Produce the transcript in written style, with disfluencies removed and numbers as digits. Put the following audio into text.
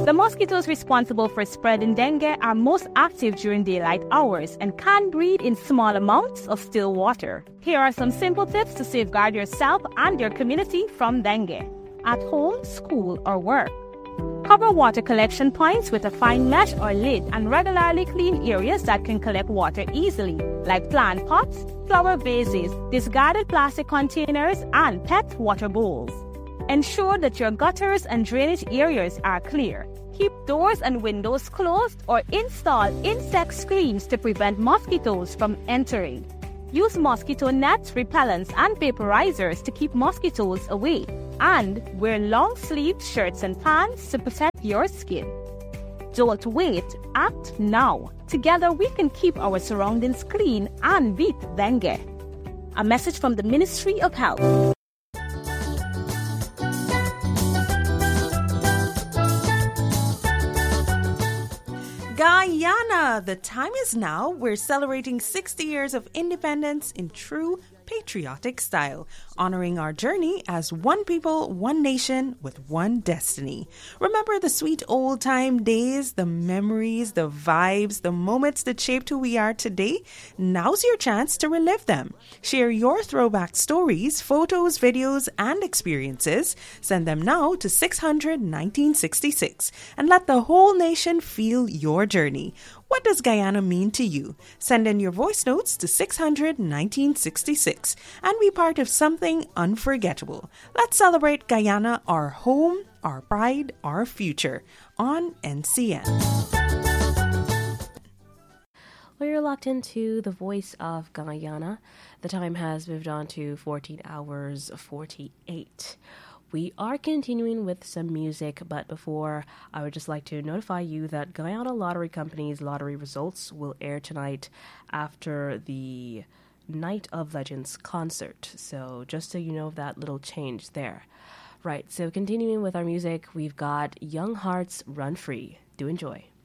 The mosquitoes responsible for spreading dengue are most active during daylight hours and can breed in small amounts of still water. Here are some simple tips to safeguard yourself and your community from dengue. At home, school, or work. Cover water collection points with a fine mesh or lid and regularly clean areas that can collect water easily, like plant pots, flower vases, discarded plastic containers, and pet water bowls. Ensure that your gutters and drainage areas are clear. Keep doors and windows closed or install insect screens to prevent mosquitoes from entering. Use mosquito nets, repellents, and vaporizers to keep mosquitoes away. And wear long-sleeved shirts and pants to protect your skin. Don't wait, act now. Together we can keep our surroundings clean and beat dengue. A message from the Ministry of Health. Guyana! The time is now. We're celebrating 60 years of independence in true patriotic style, honoring our journey as one people, one nation with one destiny. Remember the sweet old-time days, the memories, the vibes, the moments that shaped who we are today? Now's your chance to relive them. Share your throwback stories, photos, videos, and experiences. Send them now to 600-1966 and let the whole nation feel your journey. What does Guyana mean to you? Send in your voice notes to 600-1966 and be part of something unforgettable. Let's celebrate Guyana, our home, our pride, our future on NCN. Well, you're locked into the voice of Guyana. The time has moved on to 14 hours 48. We are continuing with some music, but before, I would just like to notify you that Guyana Lottery Company's lottery results will air tonight after the Night of Legends concert. So just so you know that little change there. Right, so continuing with our music, we've got Young Hearts Run Free. Do enjoy.